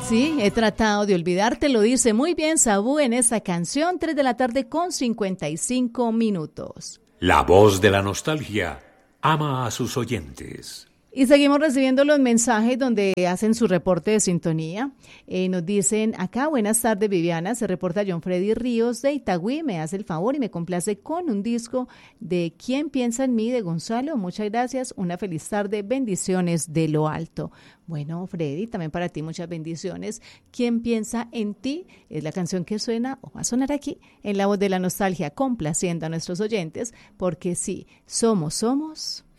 Sí, he tratado de olvidarte, lo dice muy bien Sabú en esta canción, 3 de la tarde con 55 minutos. La voz de la nostalgia ama a sus oyentes. Y seguimos recibiendo los mensajes donde hacen su reporte de sintonía. Nos dicen acá, buenas tardes Viviana, se reporta John Freddy Ríos de Itagüí, me hace el favor y me complace con un disco de ¿Quién piensa en mí? De Gonzalo, muchas gracias, una feliz tarde, bendiciones de lo alto. Bueno, Freddy, también para ti muchas bendiciones. ¿Quién piensa en ti? Es la canción que suena o va a sonar aquí en La Voz de la Nostalgia, complaciendo a nuestros oyentes, porque sí, somos